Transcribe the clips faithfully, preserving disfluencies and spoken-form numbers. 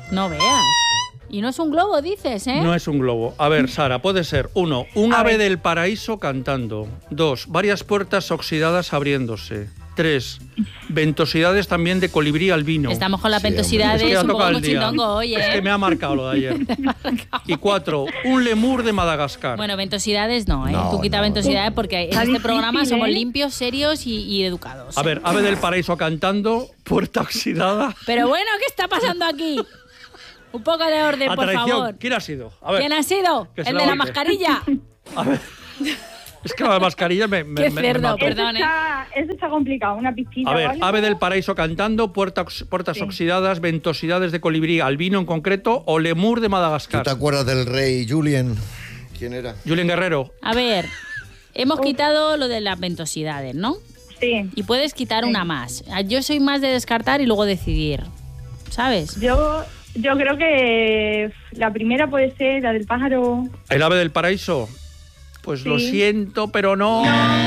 No veas. Y no es un globo, dices, ¿eh? No es un globo. A ver, Sara, puede ser, uno, un A ave ver. del paraíso cantando. Dos, varias puertas oxidadas abriéndose. Tres, ventosidades también de colibrí albino. Estamos con las Sí, ventosidades hombre. Es que ya un poco toca el día. mochindongo hoy, ¿eh? Es que me ha marcado lo de ayer. Y cuatro, un lemur de Madagascar. Bueno, ventosidades no, ¿eh? No, Tú quita no, ventosidades porque en Está este difícil, programa somos ¿eh? limpios, serios y, y educados. A ¿eh? ver, ave del paraíso cantando, puerta oxidada. Pero bueno, ¿qué está pasando aquí? Un poco de orden, A por traición. favor. ¿Quién ha sido? A ver. ¿Quién ha sido? Que se ¿El la de la aguante. mascarilla? A ver. Es que la mascarilla me, me, Qué me- me cerdo, mató. perdón. Perdone. Eso está, eso está complicado, una piscina. A ver, ¿vale? ave del paraíso cantando, puerta ox- puertas Sí. oxidadas, ventosidades de colibrí albino en concreto o lemur de ¿Tú Madagascar. te acuerdas del rey Julien? ¿Quién era? Julien Guerrero. A ver, hemos quitado lo de las ventosidades, ¿no? Sí. Y puedes quitar Sí. una más. Yo soy más de descartar y luego decidir, ¿sabes? Yo, yo creo que la primera puede ser la del pájaro. El ave del paraíso. Pues lo Sí. siento, pero no.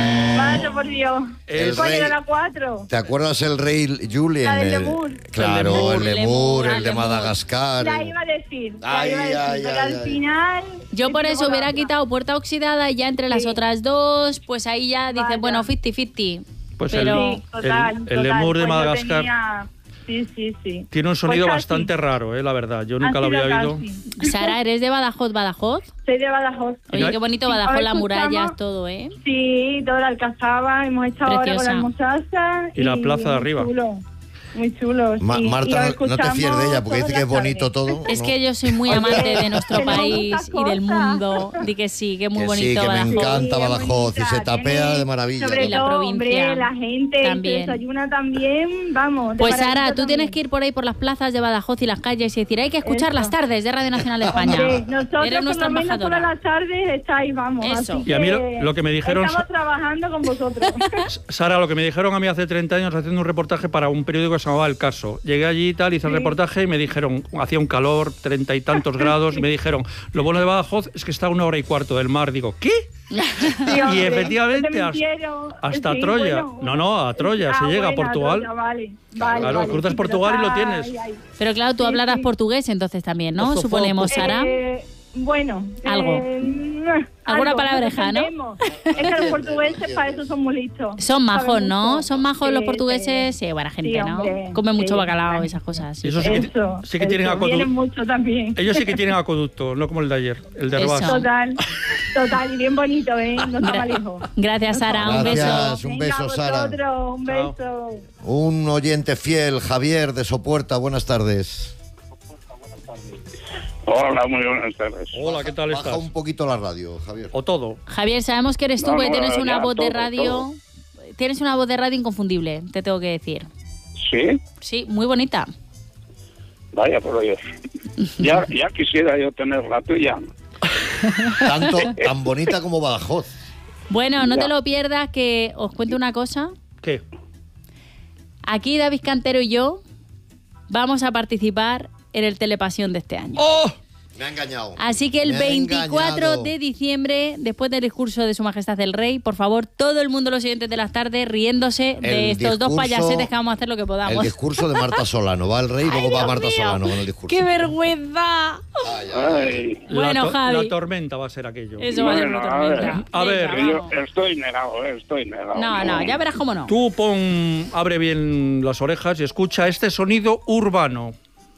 Vaya por Dios. El ¿Cuál rey- era la cuatro? ¿Te acuerdas el rey Julien? La del El- lemur. Claro, el El lemur, lemur, el el de lemur. Madagascar. La iba a decir. La Ay, iba a decir, ay, pero ay, al ay. final. Yo por me eso quedo con hubiera la otra. quitado puerta oxidada y ya entre las Sí. otras dos, pues ahí ya dices, Vaya. bueno, cincuenta cincuenta. Pues Pero- Sí, total, el, el total. lemur de Pues yo Madagascar tenía- Sí, sí, sí. tiene un sonido Pues casi. bastante raro, eh, la verdad. Yo nunca Ha lo sido había oído. casi. Sara, ¿eres de Badajoz, Badajoz? Soy de Badajoz. Oye, qué bonito Sí, Badajoz, ahora las escuchamos- murallas, todo, ¿eh? Sí, toda la Alcazaba, hemos estado ahora con Preciosa. la Almosaza. Y la plaza de muy arriba. Chulo, muy chulo. Ma- sí. Y Marta, lo no, no te escuchamos fíes de ella porque dice todas que es las bonito tardes. todo. Es ¿no? que yo soy muy Oye, amante de nuestro tenemos país muchas y del cosas. mundo. Di que sí, que es muy Que sí, bonito que me Badajoz. encanta Sí, es Badajoz y bonita, se tapea tiene- de maravilla. Sobre Y la todo, provincia hombre, la gente también. se desayuna también, vamos. de Pues maravilla Sara, tú también. tienes que ir por ahí por las plazas de Badajoz y las calles y decir, hay que escuchar Eso. las tardes de Radio Nacional de España. Hombre, nosotros Eres nuestra por lo menos embajadora. todas las tardes estáis, vamos. Eso. así Y a mí lo- que lo que me dijeron- Estamos trabajando con vosotros. Sara, lo que me dijeron a mí hace treinta años haciendo un reportaje para un periódico que se llamaba El Caso. Llegué allí y tal, hice el Sí. reportaje y me dijeron, hacía un calor, treinta y tantos grados, y me dijeron, lo bueno de Badajoz es que está a una hora y cuarto del mar. Digo, ¿qué? Sí, Y hombre, efectivamente, te hasta- mintieron. hasta Sí, Troya. bueno, No, no, a Troya, se llega a bueno, Portugal. Troya, vale, vale, Claro, vale, cruzas sí, Portugal pero y lo está- tienes. ay, ay. Pero claro, tú Sí, hablarás sí. portugués entonces también, ¿no? Ojo, Suponemos, Sara. Eh, bueno. Algo. eh, Alguna algo, palabreja, nos ¿no? entendemos. Es que los portugueses para eso son muy listos. Son majos, Saben ¿no? mucho. Son majos Sí, los portugueses. sí. Sí, buena gente, Sí, ¿no? hombre, Comen mucho sí, bacalao vale. y esas cosas. sí. Eso sí que, Eso, sí que tienen eso, acueducto. vienen mucho también. Ellos sí que tienen acueducto, no como el de ayer, el de Eso. Herbás. Total, total, y bien bonito, ¿eh? No está mal lejos. Gracias, Sara. Un beso. Gracias. Un Venga, beso, Sara. vosotros, un Chao. beso. Un oyente fiel, Javier de Sopuerta, buenas tardes. Hola, muy buenas tardes. Hola, ¿qué tal Baja estás? un poquito la radio, Javier. O todo. Javier, sabemos que eres tú, No, porque no, tienes una ya, voz de todo, radio. todo. Tienes una voz de radio inconfundible, te tengo que decir. ¿Sí? Sí, muy bonita. Vaya por Dios. Ya, ya quisiera yo tener la tuya. Tanto, tan bonita como Badajoz. Bueno, no Ya. te lo pierdas, que os cuento una cosa. ¿Qué? Aquí David Cantero y yo vamos a participar en el Telepasión de este año. ¡Oh! Me ha engañado. Así que el Me ha veinticuatro engañado. de diciembre, después del discurso de Su Majestad el Rey, por favor, todo el mundo, los siguientes de las tardes, riéndose de El estos dos discurso- payasetes que vamos a hacer lo que El podamos. discurso de Marta Solano. Va el rey y luego Ay, va Dios Marta mío. Solano con el discurso. ¡Qué vergüenza! Ay, ay. Ay, Bueno, la, to- Javi. la tormenta va a ser aquello. Eso va a ser Bueno, una a ver. tormenta. A ver, Venga, yo vamos. estoy negado, eh, estoy negado. No, no, ya verás cómo no. Tú pon, abre bien las orejas y escucha este sonido urbano.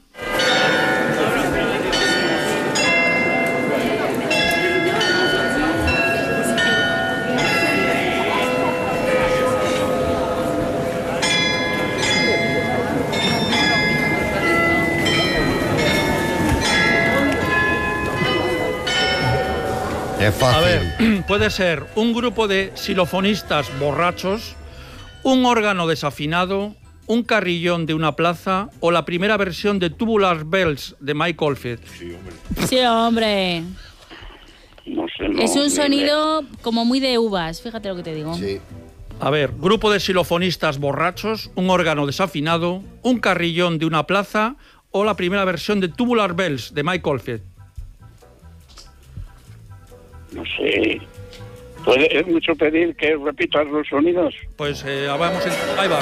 Es A fácil. ver, puede ser un grupo de xilofonistas borrachos, un órgano desafinado, un carrillón de una plaza o la primera versión de Tubular Bells de Mike Oldfield. Sí, hombre. No sé, no, Es un ni sonido como muy de uvas, fíjate lo que te digo. Sí. A ver, grupo de xilofonistas borrachos, un órgano desafinado, un carrillón de una plaza o la primera versión de Tubular Bells de Mike Oldfield. No sé. ¿Puede, ¿Es mucho pedir que repitas los sonidos? Pues eh, vamos, en- ahí va.